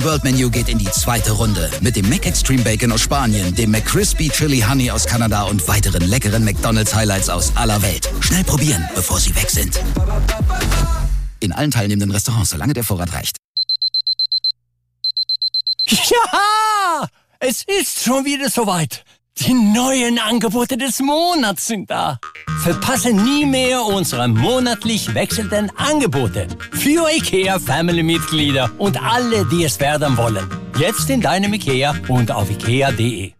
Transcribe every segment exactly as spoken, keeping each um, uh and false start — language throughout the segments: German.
World Menu geht in die zweite Runde mit dem Mac Extreme Bacon aus Spanien, dem McCrispy Chili Honey aus Kanada und weiteren leckeren McDonald's Highlights aus aller Welt. Schnell probieren, bevor sie weg sind. In allen teilnehmenden Restaurants, solange der Vorrat reicht. Ja, es ist schon wieder soweit. Die neuen Angebote des Monats sind da. Verpasse nie mehr unsere monatlich wechselnden Angebote für IKEA Family-Mitglieder und alle, die es werden wollen. Jetzt in deinem IKEA und auf ikea punkt de.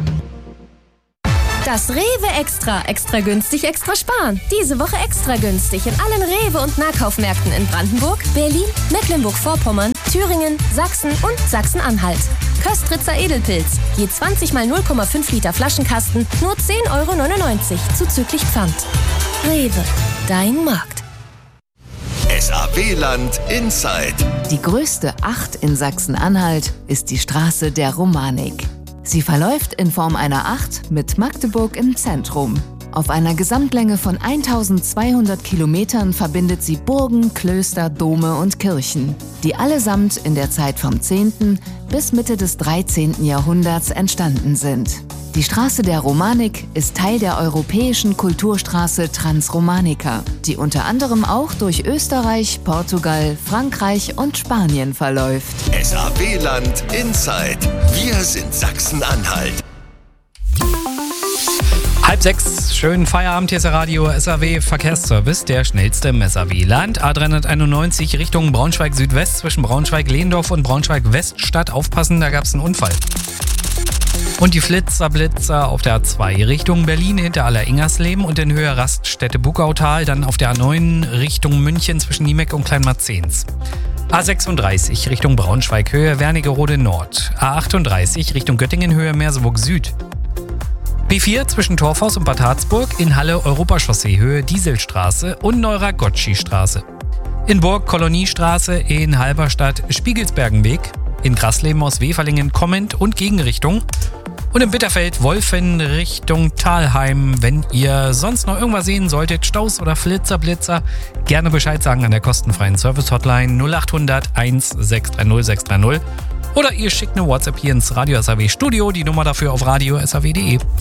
Das Rewe Extra. Extra günstig, extra sparen. Diese Woche extra günstig in allen Rewe- und Nahkaufmärkten in Brandenburg, Berlin, Mecklenburg-Vorpommern, Thüringen, Sachsen und Sachsen-Anhalt. Köstritzer Edelpilz. Je zwanzig mal null Komma fünf Liter Flaschenkasten, nur zehn Euro neunundneunzig, zuzüglich Pfand. Rewe. Dein Markt. S A W-Land Inside. Die größte Acht in Sachsen-Anhalt ist die Straße der Romanik. Sie verläuft in Form einer Acht mit Magdeburg im Zentrum. Auf einer Gesamtlänge von eintausendzweihundert Kilometern verbindet sie Burgen, Klöster, Dome und Kirchen, die allesamt in der Zeit vom zehnten bis Mitte des dreizehnten Jahrhunderts entstanden sind. Die Straße der Romanik ist Teil der europäischen Kulturstraße Transromanica, die unter anderem auch durch Österreich, Portugal, Frankreich und Spanien verläuft. S A W-Land Inside. Wir sind Sachsen-Anhalt. Halb sechs, schönen Feierabend, hier ist der Radio S A W Verkehrsservice, der schnellste im S A W-Land. A dreihunderteinundneunzig Richtung Braunschweig Südwest zwischen Braunschweig-Lehndorf und Braunschweig-Weststadt. Aufpassen, da gab es einen Unfall. Und die Flitzer-Blitzer auf der A zwei Richtung Berlin hinter Aller-Ingersleben und in Höhe Raststätte-Bugautal, dann auf der A neun Richtung München zwischen Niemeck und Kleinmarzens. A sechsunddreißig Richtung Braunschweig Höhe Wernigerode Nord. A achtunddreißig Richtung Göttingen Höhe Merseburg Süd. B vier zwischen Torfhaus und Bad Harzburg, in Halle Europachaussee Höhe Dieselstraße und Neurer-Gottschi-Straße. In Burg Koloniestraße, in Halberstadt Spiegelsbergenweg, in Grasleben aus Weferlingen kommend und Gegenrichtung und in Bitterfeld Wolfen Richtung Thalheim. Wenn ihr sonst noch irgendwas sehen solltet, Staus oder Flitzer, Blitzer, gerne Bescheid sagen an der kostenfreien Service-Hotline null achthundert eins sechs drei null sechs drei null. Oder ihr schickt eine WhatsApp hier ins Radio S A W Studio, die Nummer dafür auf radio s a w punkt de.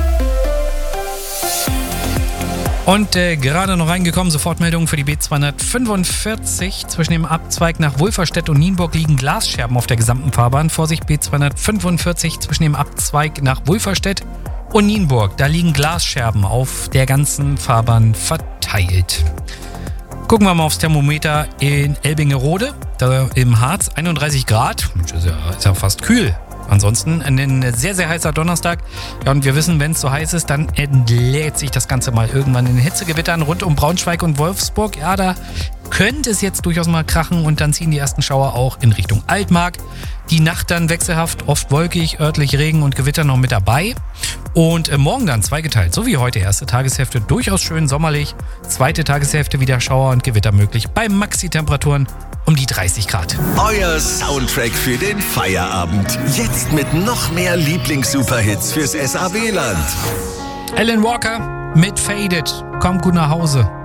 Und äh, gerade noch reingekommen, Sofortmeldung für die B zweihundertfünfundvierzig. Zwischen dem Abzweig nach Wolferstedt und Nienburg liegen Glasscherben auf der gesamten Fahrbahn. Vorsicht, B zweihundertfünfundvierzig zwischen dem Abzweig nach Wolferstedt und Nienburg. Da liegen Glasscherben auf der ganzen Fahrbahn verteilt. Gucken wir mal aufs Thermometer in Elbingerode, da im Harz, einunddreißig Grad. Ist ja, ist ja fast kühl. Ansonsten ein sehr, sehr heißer Donnerstag. Ja, und wir wissen, wenn es so heiß ist, dann entlädt sich das Ganze mal irgendwann in Hitzegewittern rund um Braunschweig und Wolfsburg. Ja, da könnte es jetzt durchaus mal krachen und dann ziehen die ersten Schauer auch in Richtung Altmark. Die Nacht dann wechselhaft, oft wolkig, örtlich Regen und Gewitter noch mit dabei. Und äh, morgen dann zweigeteilt, so wie heute. Erste Tageshälfte durchaus schön sommerlich. Zweite Tageshälfte wieder Schauer und Gewitter möglich. Bei Maxi-Temperaturen um die dreißig Grad. Euer Soundtrack für den Feierabend. Jetzt mit noch mehr Lieblings-Superhits fürs S A W-Land. Alan Walker mit Faded. Kommt gut nach Hause.